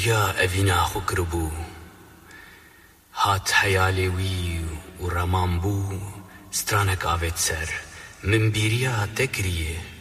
بريا أفينا خكربو هات حيالي وي ورمان بو سترانك آفت سر من بيريا تكريه